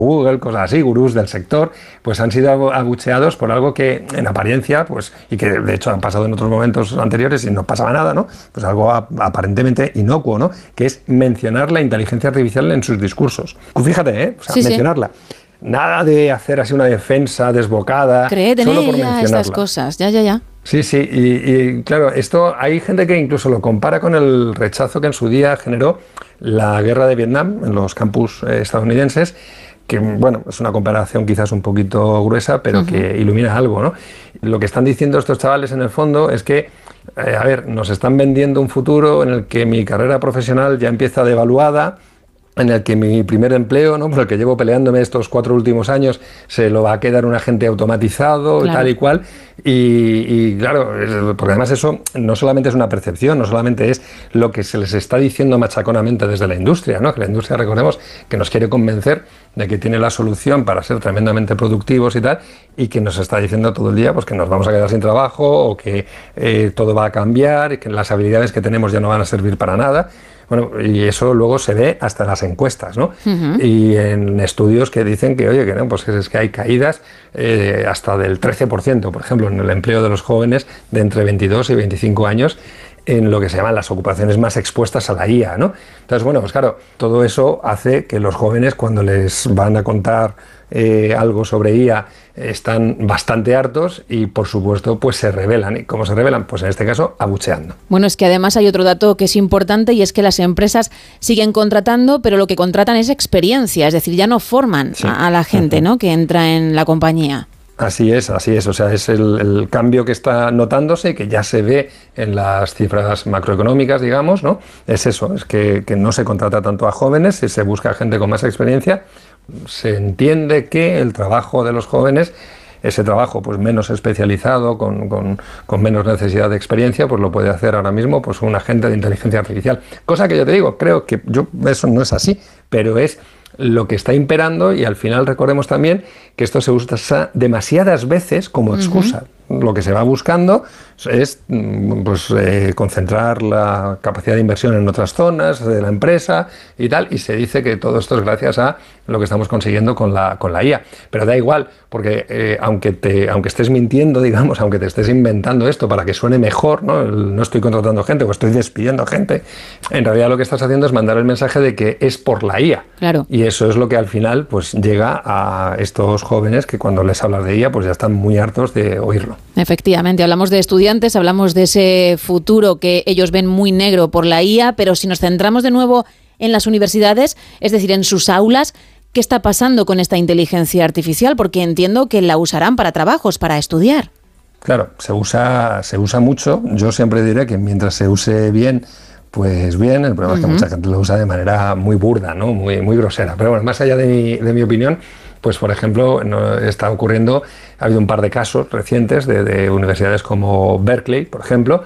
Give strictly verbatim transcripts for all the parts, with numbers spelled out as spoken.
Google, cosas así, gurús del sector, pues han sido abucheados por algo que en apariencia, pues, y que de hecho han pasado en otros momentos anteriores y no pasaba nada, ¿no? Pues algo a, aparentemente inocuo, ¿no? Que es mencionar la inteligencia artificial en sus discursos. Fíjate, ¿eh? O sea, sí, mencionarla. Sí. Nada de hacer así una defensa desbocada, Cree tener solo por mencionarla. Estas cosas, ya, ya, ya. Sí, sí, y, y claro, esto hay gente que incluso lo compara con el rechazo que en su día generó la guerra de Vietnam en los campus eh, estadounidenses, que bueno, es una comparación quizás un poquito gruesa, pero uh-huh. que ilumina algo, ¿no? Lo que están diciendo estos chavales en el fondo es que, eh, a ver, nos están vendiendo un futuro en el que mi carrera profesional ya empieza devaluada, en el que mi primer empleo, ¿no?, por el que llevo peleándome estos cuatro últimos años, se lo va a quedar un agente automatizado, claro. y tal y cual, y, y claro, porque además eso no solamente es una percepción, no solamente es lo que se les está diciendo machaconamente desde la industria, ¿no?, que la industria, recordemos, que nos quiere convencer de que tiene la solución para ser tremendamente productivos y tal, y que nos está diciendo todo el día pues que nos vamos a quedar sin trabajo, o que eh, todo va a cambiar, y que las habilidades que tenemos ya no van a servir para nada. Bueno, y eso luego se ve hasta en las encuestas, ¿no? Uh-huh. Y en estudios que dicen que, oye, que no, pues es que hay caídas eh, hasta del trece por ciento, por ejemplo, en el empleo de los jóvenes de entre veintidós y veinticinco años, en lo que se llaman las ocupaciones más expuestas a la I A, ¿no? Entonces, bueno, pues claro, todo eso hace que los jóvenes, cuando les van a contar eh, algo sobre I A, están bastante hartos y, por supuesto, pues se rebelan. ¿Y cómo se rebelan? Pues en este caso, abucheando. Bueno, es que además hay otro dato que es importante, y es que las empresas siguen contratando, pero lo que contratan es experiencia, es decir, ya no forman sí. a, a la gente, uh-huh. ¿no?, que entra en la compañía. Así es, así es. O sea, es el, el cambio que está notándose, que ya se ve en las cifras macroeconómicas, digamos, ¿no? Es eso, es que, que no se contrata tanto a jóvenes, y se busca gente con más experiencia. Se entiende que el trabajo de los jóvenes, ese trabajo pues menos especializado, con, con, con menos necesidad de experiencia, pues lo puede hacer ahora mismo pues un agente de inteligencia artificial. Cosa que yo te digo, creo que yo, eso no es así, pero es lo que está imperando, y al final recordemos también que esto se usa demasiadas veces como excusa. Uh-huh. Lo que se va buscando es pues, eh, concentrar la capacidad de inversión en otras zonas de la empresa y tal, y se dice que todo esto es gracias a lo que estamos consiguiendo con la, con la I A. Pero da igual, porque eh, aunque, te, aunque estés mintiendo, digamos, aunque te estés inventando esto para que suene mejor, ¿no? no estoy contratando gente o estoy despidiendo gente, en realidad lo que estás haciendo es mandar el mensaje de que es por la I A. Claro. Y eso es lo que al final pues llega a estos jóvenes que cuando les hablas de I A pues ya están muy hartos de oírlo. Efectivamente, hablamos de estudiantes, hablamos de ese futuro que ellos ven muy negro por la I A, pero si nos centramos de nuevo en las universidades, es decir, en sus aulas, ¿qué está pasando con esta inteligencia artificial? Porque entiendo que la usarán para trabajos, para estudiar. Claro, se usa, se usa mucho. Yo siempre diré que mientras se use bien, pues bien. El problema uh-huh. es que mucha gente lo usa de manera muy burda, ¿no? Muy, muy grosera. Pero bueno, más allá de mi, de mi opinión, pues por ejemplo, no, está ocurriendo, ha habido un par de casos recientes de, de universidades como Berkeley, por ejemplo,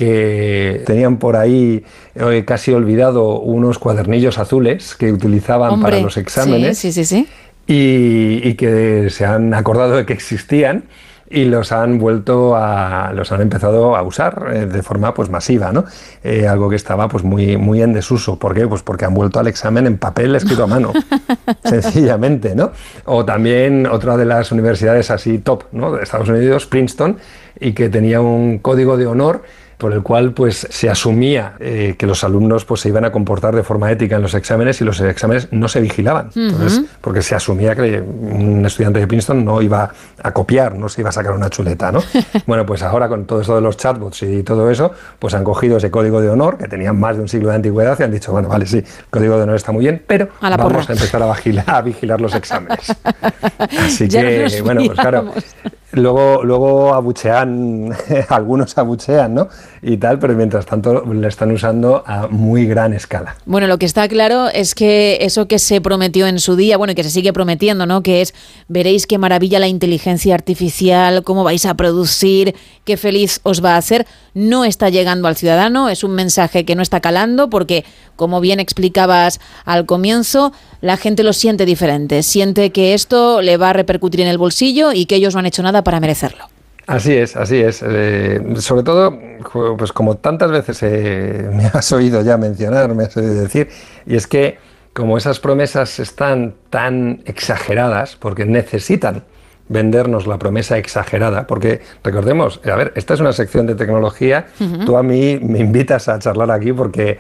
que tenían por ahí eh, casi olvidado unos cuadernillos azules que utilizaban Hombre, para los exámenes. Sí, sí, sí, sí. Y, y que se han acordado de que existían y los han vuelto a, los han empezado a usar eh, de forma pues masiva, ¿no? Eh, algo que estaba pues muy, muy en desuso. ¿Por qué? Pues porque han vuelto al examen en papel escrito a mano, sencillamente, ¿no? O también otra de las universidades así top, ¿no?, de Estados Unidos, Princeton, y que tenía un código de honor por el cual pues se asumía eh, que los alumnos pues se iban a comportar de forma ética en los exámenes, y los exámenes no se vigilaban. Uh-huh. Entonces, porque se asumía que un estudiante de Princeton no iba a copiar, no se iba a sacar una chuleta, ¿no? Bueno, pues ahora con todo esto de los chatbots y todo eso, pues han cogido ese código de honor, que tenía más de un siglo de antigüedad, y han dicho, bueno, vale, sí, el código de honor está muy bien, pero a vamos porra. a empezar a vigilar, a vigilar los exámenes. Así ya que, bueno, pues claro... Luego, luego abuchean, algunos abuchean, ¿no? Y tal, pero mientras tanto le están usando a muy gran escala. Bueno, lo que está claro es que eso que se prometió en su día, bueno, y que se sigue prometiendo, ¿no?, que es, veréis qué maravilla la inteligencia artificial, cómo vais a producir, qué feliz os va a hacer, no está llegando al ciudadano. Es un mensaje que no está calando porque, como bien explicabas al comienzo, la gente lo siente diferente, siente que esto le va a repercutir en el bolsillo y que ellos no han hecho nada para merecerlo. Así es, así es. Eh, sobre todo, pues como tantas veces eh, me has oído ya mencionar, me has oído decir, y es que como esas promesas están tan exageradas, porque necesitan vendernos la promesa exagerada, porque recordemos, a ver, esta es una sección de tecnología, uh-huh. Tú a mí me invitas a charlar aquí porque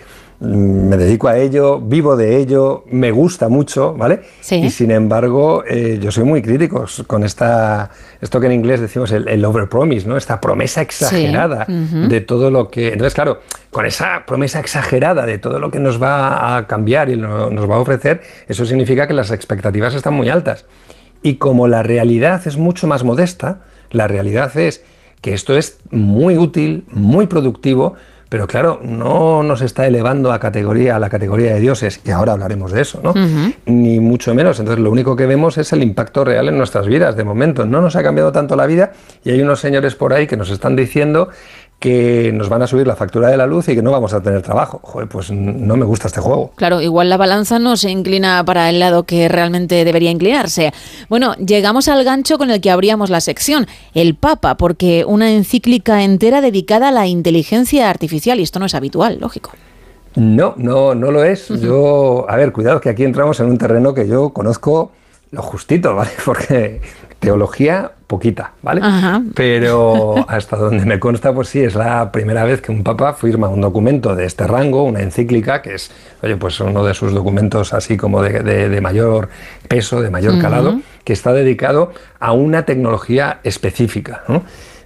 me dedico a ello, vivo de ello, me gusta mucho, ¿vale? Sí. Y sin embargo, eh, yo soy muy crítico con esta, esto que en inglés decimos el, el overpromise, ¿no? Esta promesa exagerada sí. uh-huh. de todo lo que... Entonces, claro, con esa promesa exagerada de todo lo que nos va a cambiar y lo, nos va a ofrecer, eso significa que las expectativas están muy altas. Y como la realidad es mucho más modesta, la realidad es que esto es muy útil, muy productivo, pero claro, no nos está elevando a categoría, a la categoría de dioses, y ahora hablaremos de eso, ¿no? Uh-huh. Ni mucho menos. Entonces lo único que vemos es el impacto real en nuestras vidas. De momento no nos ha cambiado tanto la vida y hay unos señores por ahí que nos están diciendo que nos van a subir la factura de la luz y que no vamos a tener trabajo. Joder, pues no me gusta este juego. Claro, igual la balanza no se inclina para el lado que realmente debería inclinarse. Bueno, llegamos al gancho con el que abríamos la sección, el Papa, porque una encíclica entera dedicada a la inteligencia artificial, y esto no es habitual, lógico. No, no, no lo es. Uh-huh. Yo, a ver, cuidado que aquí entramos en un terreno que yo conozco lo justito, ¿vale? Porque teología, poquita, ¿vale? Ajá. Pero hasta donde me consta, pues sí, es la primera vez que un papa firma un documento de este rango, una encíclica, que es, oye, pues uno de sus documentos así como de, de, de mayor peso, de mayor uh-huh. calado, que está dedicado a una tecnología específica, ¿no?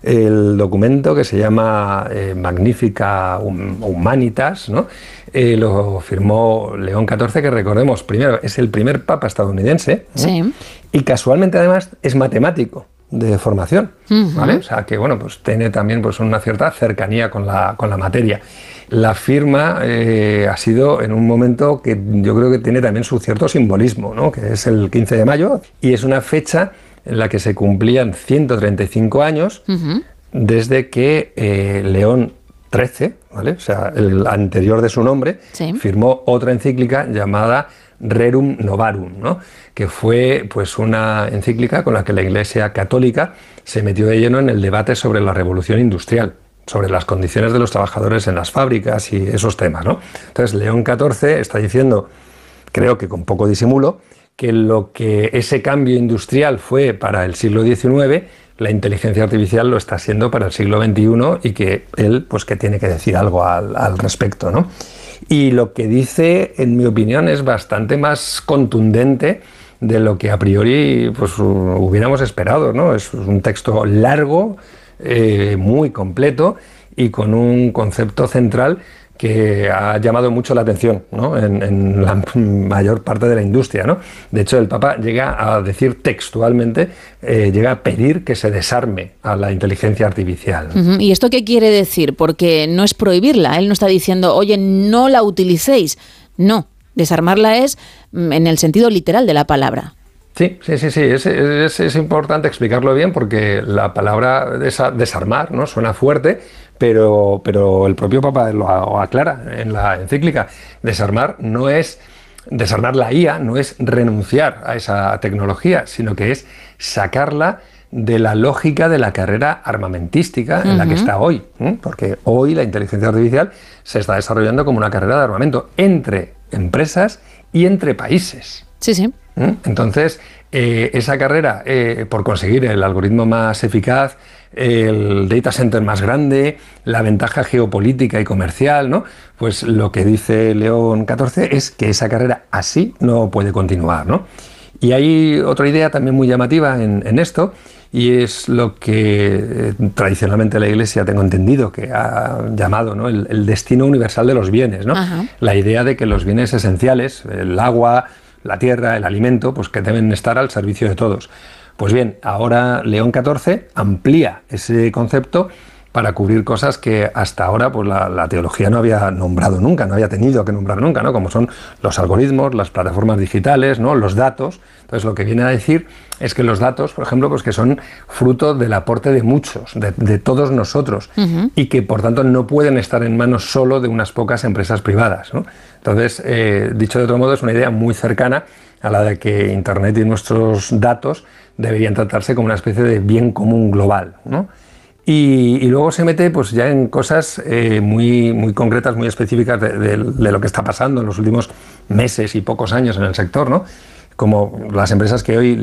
El documento, que se llama eh, Magnifica Humanitas, ¿no? Eh, lo firmó León catorce, que recordemos, primero, es el primer papa estadounidense, ¿no? Sí. Y casualmente además es matemático de formación, uh-huh. ¿vale? O sea que bueno, pues tiene también pues una cierta cercanía con la, con la materia. La firma eh, ha sido en un momento que yo creo que tiene también su cierto simbolismo, ¿no? Que es el quince de mayo, y es una fecha en la que se cumplían ciento treinta y cinco años uh-huh. desde que eh, León trece, ¿vale? O sea, el anterior de su nombre, sí. firmó otra encíclica llamada Rerum Novarum, ¿no? Que fue pues una encíclica con la que la Iglesia Católica se metió de lleno en el debate sobre la revolución industrial, sobre las condiciones de los trabajadores en las fábricas y esos temas, ¿no? Entonces, León catorce está diciendo, creo que con poco disimulo, que lo que ese cambio industrial fue para el siglo diecinueve, la inteligencia artificial lo está siendo para el siglo veintiuno y que él, pues que tiene que decir algo al, al respecto, ¿no? Y lo que dice, en mi opinión, es bastante más contundente de lo que a priori pues, hubiéramos esperado, ¿no? Es un texto largo, eh, muy completo y con un concepto central que ha llamado mucho la atención, ¿no? en, en la mayor parte de la industria, ¿no? De hecho, el Papa llega a decir textualmente, eh, llega a pedir que se desarme a la inteligencia artificial. Uh-huh. ¿Y esto qué quiere decir? Porque no es prohibirla, él no está diciendo, oye, no la utilicéis. No, desarmarla es en el sentido literal de la palabra. Sí, sí, sí, sí. Es, es, es importante explicarlo bien porque la palabra desa, desarmar, ¿no? Suena fuerte, pero, pero el propio Papa lo aclara en la encíclica. Desarmar no es desarmar la I A, no es renunciar a esa tecnología, sino que es sacarla de la lógica de la carrera armamentística en uh-huh. la que está hoy, ¿eh? Porque hoy la inteligencia artificial se está desarrollando como una carrera de armamento entre empresas y entre países. Sí, sí. Entonces, eh, esa carrera eh, por conseguir el algoritmo más eficaz, el data center más grande, la ventaja geopolítica y comercial, ¿no? Pues lo que dice León catorce es que esa carrera así no puede continuar, ¿no? Y hay otra idea también muy llamativa en, en esto, y es lo que eh, tradicionalmente la Iglesia, tengo entendido, que ha llamado, ¿no? el, el destino universal de los bienes, ¿no? Ajá. La idea de que los bienes esenciales, el agua, la tierra, el alimento, pues que deben estar al servicio de todos. Pues bien, ahora León catorce amplía ese concepto para cubrir cosas que hasta ahora pues la, la teología no había nombrado nunca, no había tenido que nombrar nunca, ¿no? Como son los algoritmos, las plataformas digitales, ¿no? Los datos. Entonces lo que viene a decir es que los datos, por ejemplo, pues que son fruto del aporte de muchos, de, de todos nosotros, uh-huh. y que por tanto no pueden estar en manos solo de unas pocas empresas privadas, ¿no? Entonces, eh, dicho de otro modo, es una idea muy cercana a la de que Internet y nuestros datos deberían tratarse como una especie de bien común global, ¿no? Y, y luego se mete pues ya en cosas eh, muy, muy concretas, muy específicas de, de, de lo que está pasando en los últimos meses y pocos años en el sector, ¿no? Como las empresas que hoy